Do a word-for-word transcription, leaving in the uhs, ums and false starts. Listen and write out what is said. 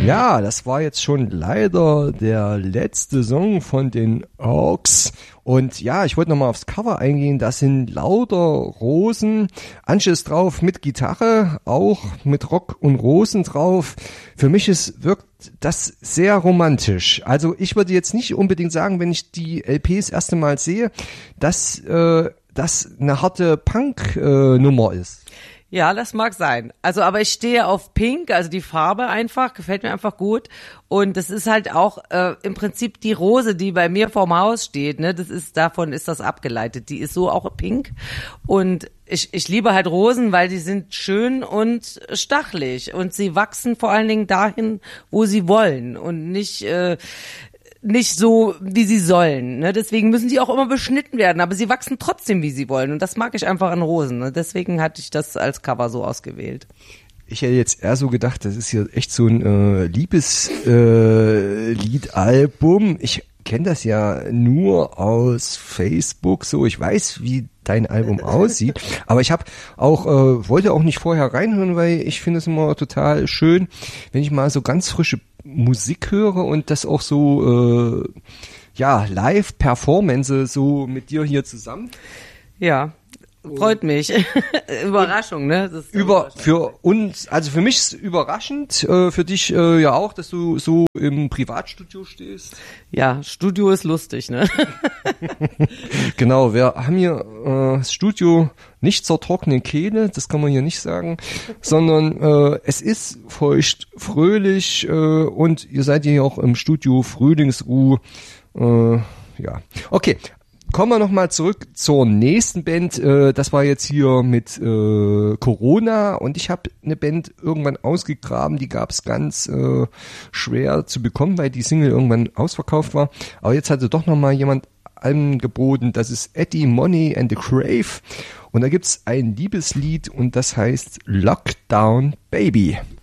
Ja, das war jetzt schon leider der letzte Song von den Oaks. Und ja, ich wollte nochmal aufs Cover eingehen. Das sind lauter Rosen. Antje ist drauf mit Gitarre, auch mit Rock und Rosen drauf. Für mich ist, wirkt das sehr romantisch. Also ich würde jetzt nicht unbedingt sagen, wenn ich die L P das erste Mal sehe, dass äh, das eine harte Punk-Nummer äh, ist. Ja, das mag sein. Also, aber ich stehe auf Pink, also die Farbe einfach, gefällt mir einfach gut. Und das ist halt auch äh, im Prinzip die Rose, die bei mir vorm Haus steht, ne? Das ist, davon ist das abgeleitet. Die ist so auch pink. Und ich, ich liebe halt Rosen, weil die sind schön und stachelig. Und sie wachsen vor allen Dingen dahin, wo sie wollen. Und nicht, äh, nicht so, wie sie sollen. Ne? Deswegen müssen die auch immer beschnitten werden, aber sie wachsen trotzdem, wie sie wollen. Und das mag ich einfach an Rosen. Ne? Deswegen hatte ich das als Cover so ausgewählt. Ich hätte jetzt eher so gedacht, das ist hier echt so ein äh, Liebesliedalbum. Äh, ich kenne das ja nur aus Facebook, so ich weiß, wie dein Album aussieht, aber ich habe auch äh, wollte auch nicht vorher reinhören, weil ich finde es immer total schön, wenn ich mal so ganz frische Musik höre und das auch so äh, ja live Performance so mit dir hier zusammen. Ja. Freut mich. Überraschung, ne? Das ist über für uns, also für mich ist überraschend, äh, für dich äh, ja auch, dass du so im Privatstudio stehst. Ja, Studio ist lustig, ne? Genau, wir haben hier äh, das Studio nicht zur trockenen Kehle, das kann man hier nicht sagen, sondern äh, es ist feucht, fröhlich äh, und ihr seid hier auch im Studio Frühlingsruhe. Äh, ja, okay. Kommen wir nochmal zurück zur nächsten Band. Äh, das war jetzt hier mit äh, Corona und ich habe eine Band irgendwann ausgegraben, die gab es ganz äh, schwer zu bekommen, weil die Single irgendwann ausverkauft war. Aber jetzt hatte doch nochmal jemand angeboten, das ist Eddie Money and the Crave und da gibt's ein Liebeslied und das heißt Lockdown Baby.